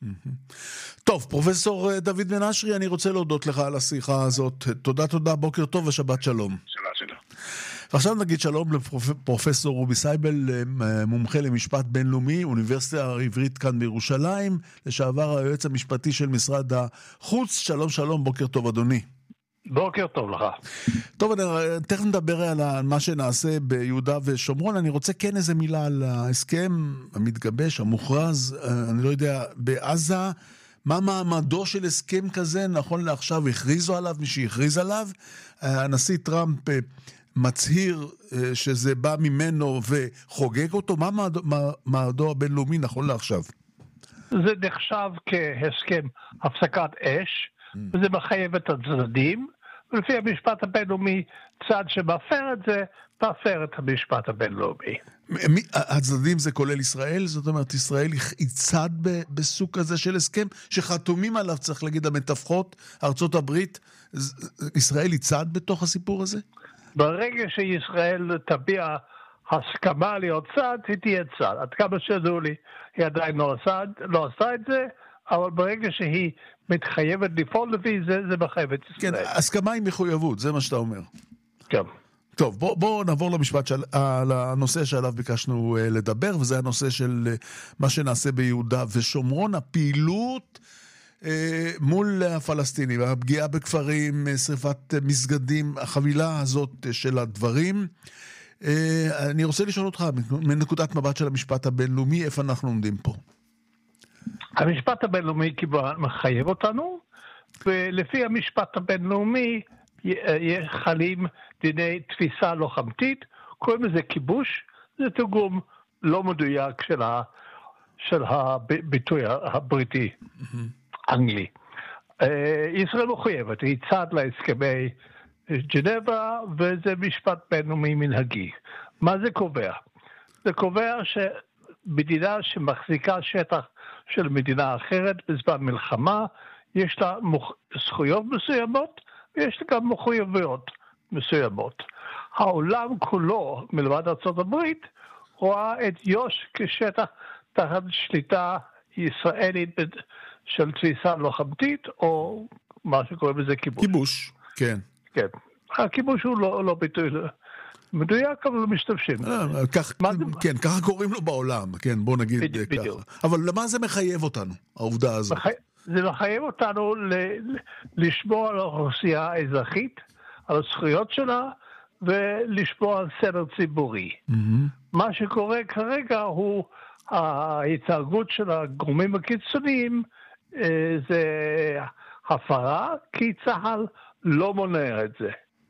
טוב, פרופסור דוד בן אשרי, אני רוצה להודות לך על השיחה הזאת. תודה, בוקר טוב ושבת שלום. שלום. ועכשיו נגיד שלום לפרופסור רובי סייבל, מומחה למשפט בינלאומי, אוניברסיטה העברית כאן בירושלים, לשעבר היועץ המשפטי של משרד החוץ. שלום, בוקר טוב אדוני. בוקר טוב לך. טוב, תכף נדבר על מה שנעשה ביהודה ושומרון. אני רוצה כן איזה מילה על ההסכם המתגבש, המוכרז, אני לא יודע, בעזה. מה מעמדו של הסכם כזה? נכון לעכשיו הכריזו עליו, מי שהכריז עליו. הנשיא טראמפ מצהיר שזה בא ממנו וחוגג אותו. מה מעמדו הבינלאומי נכון לעכשיו? זה נחשב כהסכם הפסקת אש, וזה מחייב את הצדדים, ולפי המשפט הבינלאומי, צד שמפר את זה, מפר את המשפט הבינלאומי. הצדדים זה כולל ישראל? זאת אומרת, ישראל היא צד בסוג כזה של הסכם, שחתומים עליו, צריך להגיד, המתווכות, ארצות הברית, ישראל היא צד בתוך הסיפור הזה? ברגע שישראל תביע הסכמה להיות צד, היא תהיה צד. עד כמה שידעו לי, היא עדיין לא עשה את זה, אבל ברגע שהיא מתחייבת לפעול לפי זה, זה מחייב את ישראל. כן, הסכמה היא מחויבות, זה מה שאתה אומר. כן. טוב, בואו נעבור לנושא שעליו ביקשנו לדבר, וזה הנושא של מה שנעשה ביהודה ושומרון, הפעילות מול הפלסטינים, הפגיעה בכפרים, שריפת מסגדים, החבילה הזאת של הדברים. אני רוצה לשאול אותך, מנקודת מבט של המשפט הבינלאומי, איפה אנחנו עומדים פה? המשפט הבינלאומי מחייב אותנו, ולפי המשפט הבינלאומי חלים דיני תפיסה לוחמתית, קוראים לזה כיבוש, זה תרגום לא מדויק של הביטוי הבריטי, אנגלי. ישראל מחויבת, היא צד להסכמי ג'נבה, וזה משפט בינלאומי מנהגי. מה זה קובע? זה קובע שמדינה שמחזיקה שטח של מדינה אחרת בזמן מלחמה, יש לה זכויות מסוימות, ויש לה גם מחויבויות מסוימות. העולם כולו, מלבד ארצות הברית, רואה את יו"ש כשטח תחת שליטה ישראלית של תפיסה לוחמתית, או מה שקוראים לזה כיבוש. כיבוש, כן. כן. הכיבוש הוא לא ביטוי מדויק, אבל לא משתמשים. כן, ככה קוראים לו בעולם, כן, בוא נגיד ככה. אבל למה זה מחייב אותנו, העובדה הזאת? זה מחייב אותנו לשמור על האוכלוסייה האזרחית, על הזכויות שלה, ולשמור על סדר ציבורי. מה שקורה כרגע הוא ההתנהגות של הגורמים הקיצוניים, זה הפרה, כי צה"ל לא מונע את זה.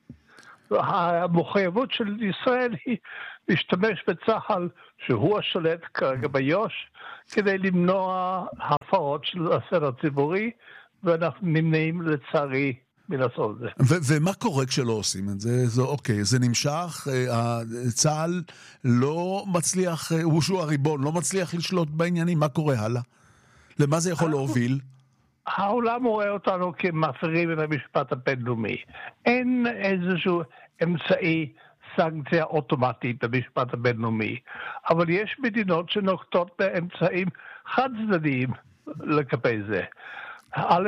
המחויבות של ישראל היא להשתמש בצה"ל, שהוא השולט כרגע ביו"ש, כדי למנוע הפרות של הסדר הציבורי, ואנחנו נמנעים לצערי מלעשות את זה. ומה קורה כשלא עושים את זה? אוקיי, זה נמשך, צה"ל לא מצליח, שהוא הריבון, לא מצליח לשלוט בעניינים, מה קורה הלאה? למה זה יכול להוביל? העולם רואה אותנו כמפרים את המשפט הבינלאומי. אין איזשהו אמצעי סנקציה אוטומטית במשפט הבינלאומי, אבל יש מדינות שנוקטות באמצעים חד צדדיים לגבי זה. א',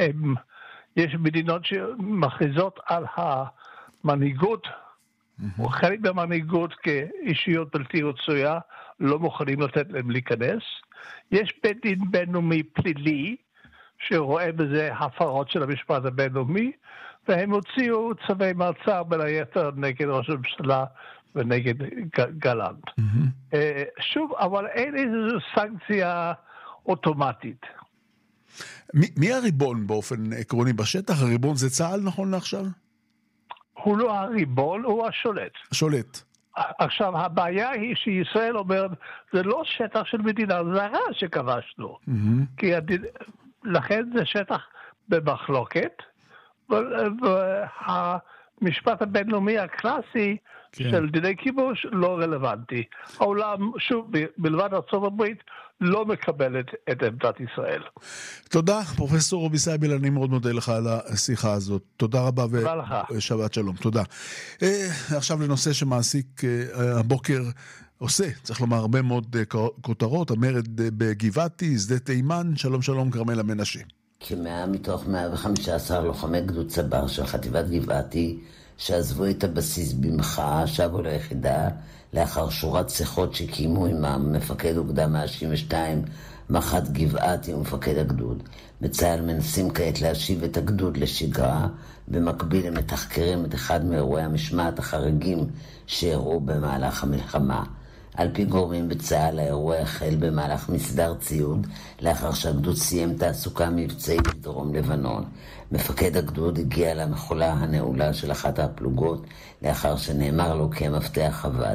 יש מדינות שמכריזות על המנהיגות, או חלק מהמנהיגות כאישיות בלתי רצויה, לא מוכנים לתת להם להיכנס. יש בית דין בינלאומי פלילי, שרואה בזה הפרות של המשפט הבינלאומי, והם הוציאו צווי מעצר בין היתר נגד ראש הממשלה ונגד גלנט. שוב, אבל אין איזו סנקציה אוטומטית. מי הריבון באופן עקרוני בשטח? הריבון זה צה"ל נכון לעכשיו? הוא לא הריבון, הוא השולט. השולט. עכשיו, הבעיה היא שישראל אומרת, זה לא שטח של מדינה זרה שכבשנו. כי לכן זה שטח במחלוקת, והמשפט הבינלאומי הקלאסי של דיני כיבוש לא רלוונטי. העולם, שוב, בלבד ארצות הברית, לא מקבלת את עמדת ישראל. תודה, פרופסור רובי סייבל, אני מאוד מודה לך על השיחה הזאת. תודה רבה ושבת שלום. תודה. עכשיו לנושא שמעסיק הבוקר צריך לומר הרבה מאוד כותרות, המרד בגבעתי, שדה תימן, שלום שלום כרמלה מנשה. כ100 מתוך 115 לוחמי גדוד צבר של חטיבת גבעתי שעזבו את הבסיס במחאה שבו ליחידה לאחר שורת שיחות שקיימו עמם מפקד אוגדה 162 מח"ט גבעתי ומפקד הגדוד. בצה"ל מנסים כעת להשיב את הגדוד לשגרה, במקביל הם מתחקרים את אחד מאירועי המשמעת החריגים שאירעו במהלך המלחמה. על פי גורמים בצה"ל, האירוע החל במהלך מסדר ציוד, לאחר שהגדוד סיים תעסוקה מבצעית בדרום לבנון. מפקד הגדוד הגיע למחולה הנעולה של אחת הפלוגות, לאחר שנאמר לו כי המפתח עבד.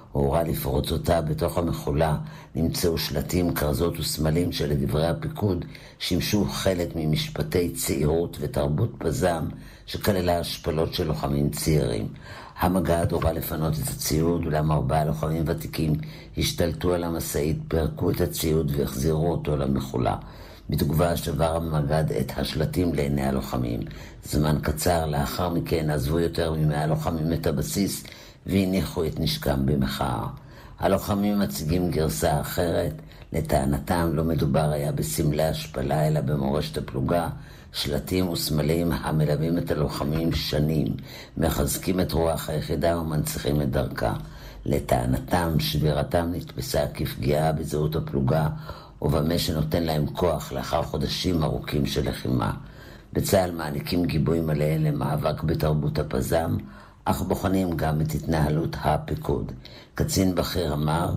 הוא הורה לפרוץ אותה. בתוך המחולה נמצאו שלטים, כרזות וסמלים שלדברי הפיקוד שימשו חלק ממשפטי צעירות ותרבות פזם שכללה השפלות של לוחמים צעירים. המג"ד הורה לפנות את הציוד, אולם 4 לוחמים ותיקים השתלטו על המשאית, פרקו את הציוד והחזירו אותו למחולה. בתגובה שבר המג"ד את השלטים לעיני הלוחמים. זמן קצר לאחר מכן עזבו יותר מ100 לוחמים את הבסיס והניחו את נשקם במחאה. הלוחמים מציגים גרסה אחרת. לטענתם לא מדובר היה בסמלי השפלה אלא במורשת הפלוגה, שלטים וסמלים המלווים את הלוחמים שנים, מחזקים את רוח היחידה ומנציחים את דרכה. לטענתם שבירתם נתפסה כפגיעה בזהות הפלוגה ובמה שנותן להם כוח לאחר חודשים ארוכים של לחימה. בצה"ל מעניקים גיבוי מלא למאבק בתרבות הפזם, אך בוחנים גם את התנהלות הפיקוד. קצין בכיר אמר,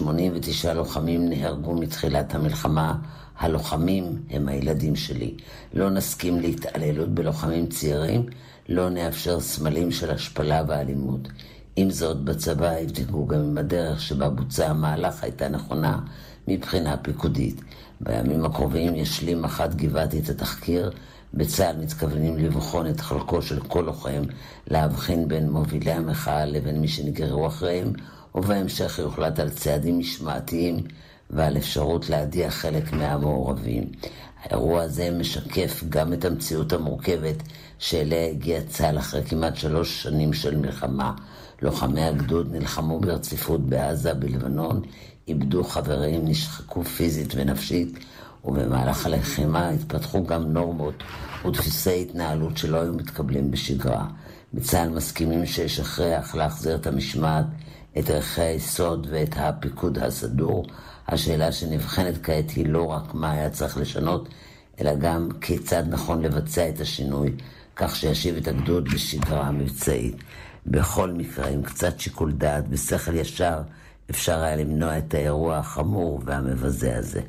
89 לוחמים נהרגו מתחילת המלחמה, הלוחמים הם הילדים שלי. לא נסכים להתעללות בלוחמים צעירים, לא נאפשר סמלים של השפלה ואלימות. עם זאת, בצבא הבדיקו גם עם הדרך שבה בוצע המהלך הייתה נכונה מבחינה פיקודית. בימים הקרובים ישלים מח"ט גבעתי את התחקיר. בצה"ל מתכוונים לבחון את חלקו של כל לוחם, להבחין בין מובילי המחאה לבין מי שנגררו אחריהם, ובהמשך יוחלט על צעדים משמעתיים ועל אפשרות להדיח חלק מהמעורבים. האירוע הזה משקף גם את המציאות המורכבת שאליה הגיע צה"ל אחרי כמעט 3 שנים של מלחמה. לוחמי הגדוד נלחמו ברציפות בעזה, בלבנון, איבדו חברים, נשחקו פיזית ונפשית, ובמהלך הלחימה התפתחו גם נורמות ודפוסי התנהלות שלא היו מתקבלים בשגרה. בצה"ל מסכימים שיש הכרח להחזיר את המשמעת, את ערכי היסוד ואת הפיקוד הסדור. השאלה שנבחנת כעת היא לא רק מה היה צריך לשנות, אלא גם כיצד נכון לבצע את השינוי, כך שישיב את הגדוד לשגרה מבצעית. בכל מקרה, עם קצת שיקול דעת ושכל ישר, אפשר היה למנוע את האירוע החמור והמבזה הזה.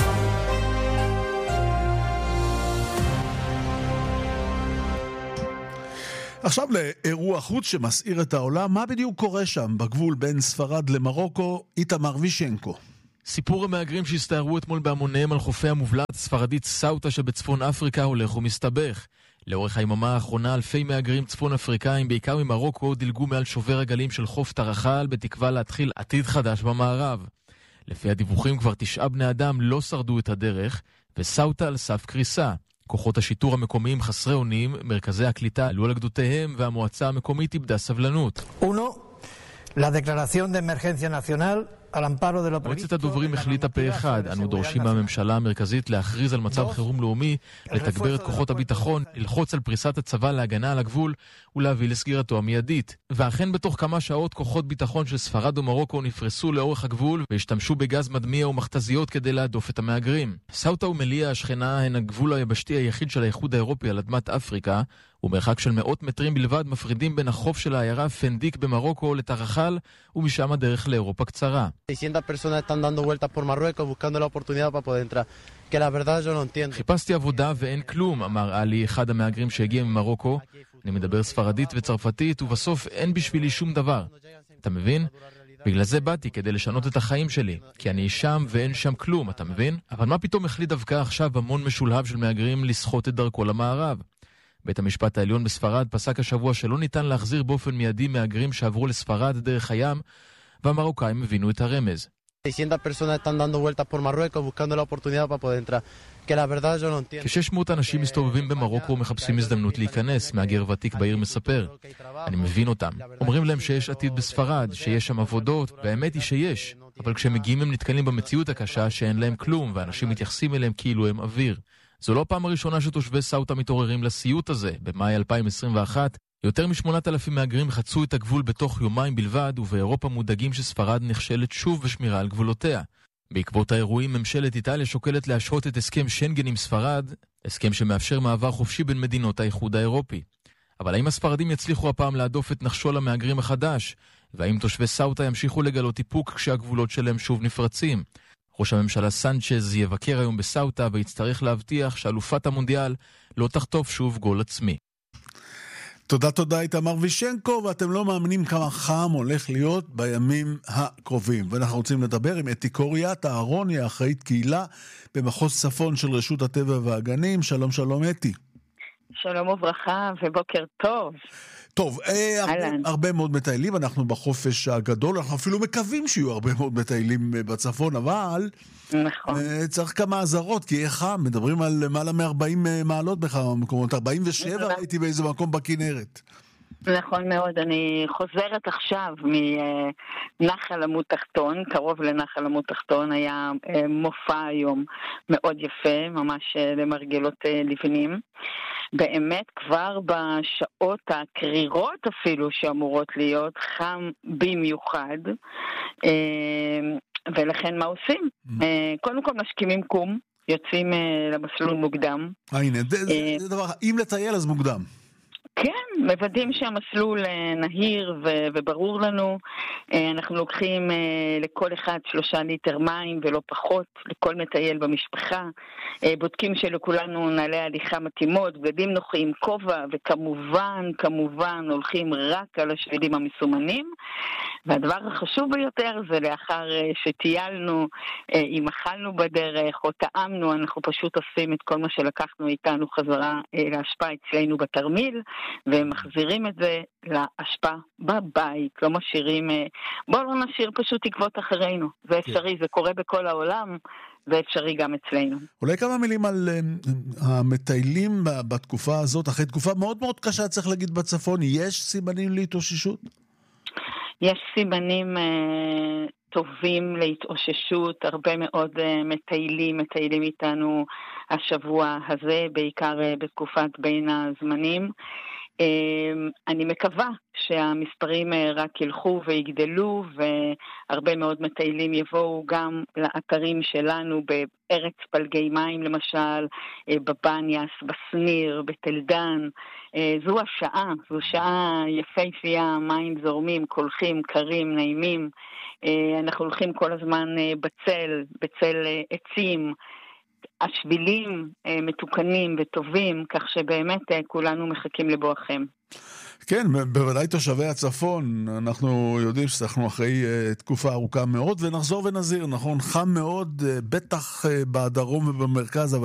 עכשיו לאירוע חוץ שמסעיר את העולם. מה בדיוק קורה שם בגבול בין ספרד למרוקו? איתמר וישנקו. סיפור המהגרים שהסתערו אתמול בהמוניהם על חופי המובלעת הספרדית סאוטה שבצפון אפריקה הולך ומסתבך. לאורך היממה האחרונה אלפי מהגרים צפון אפריקאים, בעיקר ממרוקו, דילגו מעל שובר הגלים של חוף טרחל בתקווה להתחיל עתיד חדש במערב. לפי הדיווחים כבר 9 בני אדם לא שרדו את הדרך, וסאוטה על סף קריסה. כוחות השיטור המקומיים חסרי אונים, מרכזי הקליטה עלו על גדותיהם, והמועצה המקומית איבדה סבלנות. La declaración de emergencia nacional מועצת הדוברים החליטה פה אחד. אנו דורשים מהממשלה המרכזית להכריז על מצב חירום לאומי, לתגבר את כוחות הביטחון, ללחוץ על פריסת הצבא להגנה על הגבול ולהביא לסגירתו המיידית. ואכן בתוך כמה שעות כוחות ביטחון של ספרד ומרוקו נפרסו לאורך הגבול והשתמשו בגז מדמיע ומכתזיות כדי להדוף את המהגרים. סאוטה ומליה השכנה הן הגבול היבשתי היחיד של האיחוד האירופי על אדמת אפריקה, ומרחק של 100 מטרים בלבד מפרידים בין החוף של העיירה פנדיק במרוקו לטרחל, ומשם הדרך לאירופה קצרה. 600 personas están dando vueltas por Marruecos buscando la oportunidad para poder entrar. Que la verdad yo no entiendo. חיפשתי עבודה ואין כלום, אמר עלי, אחד המהגרים שהגיע ממרוקו. אני מדבר ספרדית וצרפתית ובסוף אין בשבילי שום דבר. אתה מבין? בגלל זה באתי, כדי לשנות את החיים שלי, כי אני שם ואין שם כלום, אתה מבין? אבל מה פתאום החליט דווקא עכשיו המון משולהב של מהגרים לסחוט את דרכו למערב? בית המשפט העליון בספרד פסק השבוע שלא ניתן להחזיר באופן מיידי מהגרים שעברו לספרד דרך הים, והמרוקאים הבינו את הרמז. 600 personas están dando vueltas por Marruecos buscando la oportunidad para poder entrar. Que la verdad yo no entiendo. כ-600 אנשים מסתובבים במרוקו ומחפשים הזדמנות להיכנס, מהגר ותיק בעיר מספר. אני מבין אותם. אומרים להם שיש עתיד בספרד, שיש שם עבודות, והאמת היא שיש. אבל כשהם מגיעים הם נתקלים במציאות הקשה שאין להם כלום, ואנשים מתייחסים אליהם כאילו הם אוויר. זו לא הפעם הראשונה שתושבי סאוטה מתעוררים לסיוט הזה. במאי 2021, יותר מ8,000 מהגרים חצו את הגבול בתוך יומיים בלבד, ובאירופה מודאגים שספרד נכשלת שוב בשמירה על גבולותיה. בעקבות האירועים, ממשלת איטליה שוקלת להשהות את הסכם שנגן עם ספרד, הסכם שמאפשר מעבר חופשי בין מדינות האיחוד האירופי. אבל האם הספרדים יצליחו הפעם להדוף את נחשול המהגרים החדש? והאם תושבי סאוטה ימשיכו לגלות איפוק כשהגבולות שלהם שוב נפרצים? ראש הממשלה סנצ'ז יבקר היום בסאוטה ויצטרך להבטיח שאלופת המונדיאל לא תחטוף שוב גול עצמי. תודה איתמר וישנקו, ואתם לא מאמינים כמה חם הולך להיות בימים הקרובים. ואנחנו רוצים לדבר עם אתי קוריית אהרוני, האחראית קהילה במחוז צפון של רשות הטבע והגנים. שלום שלום אתי. שלום וברכה ובוקר טוב. טוב, הרבה מאוד מטיילים, אנחנו בחופש הגדול, אנחנו אפילו מקווים שיהיו הרבה מאוד מטיילים בצפון, אבל נכון. צריך כמה עזרות, כי חם, מדברים על למעלה מ-40 מעלות בכמה מקומות, 47 הייתי באיזה מקום בכנרת. נכון מאוד, אני חוזרת עכשיו מנחל עמוד תחתון, קרוב לנחל עמוד תחתון, היה מופע היום מאוד יפה, ממש למרגלות לבנים. באמת כבר בשעות הקרירות אפילו שאמורות להיות חם במיוחד, ולכן מה עושים? קודם כל משכימים קום, יוצאים למסלול מוקדם. הנה, זה דבר, אם לטייל אז מוקדם. כן, מוודאים שהמסלול נהיר וברור לנו. אנחנו לוקחים לכל אחד 3 ליטר מים ולא פחות, לכל מטייל במשפחה. בודקים שלכולנו נעלי הליכה מתאימות, בגדים נוחים, כובע, וכמובן הולכים רק על השבילים המסומנים. והדבר החשוב ביותר זה לאחר שטיילנו, אם אכלנו בדרך או טעמנו, אנחנו פשוט עושים את כל מה שלקחנו איתנו חזרה להשפעה אצלנו בתרמיל, ומחזירים את זה להשפעה בבית, לא משאירים, בואו לא נשאיר פשוט תקוות אחרינו. זה אפשרי, זה קורה בכל העולם, זה אפשרי גם אצלנו. אולי כמה מילים על המטיילים בתקופה הזאת, אחרי תקופה מאוד מאוד קשה צריך להגיד בצפון, יש סימנים להתאוששות? יש סימנים טובים להתאוששות, הרבה מאוד מטיילים איתנו השבוע הזה, בעיקר בתקופת בין הזמנים. אני מקווה שהמספרים רק ילכו ויגדלו, והרבה מאוד מטיילים יבואו גם לאתרים שלנו בארץ פלגי מים למשל, בבניאס, בסניר, בתלדן. זו שעה יפהפייה, מים זורמים, קולחים, קרים, נעימים. אנחנו הולכים כל הזמן בצל עצים, השבילים מתוקנים וטובים, כך שבאמת כולנו מחכים לבואכם. כן, בוודאי תושבי הצפון, אנחנו יודעים שאנחנו אחרי תקופה ארוכה מאוד, ונחזור ונזהיר, נכון, חם מאוד, בטח בדרום ובמרכז, אבל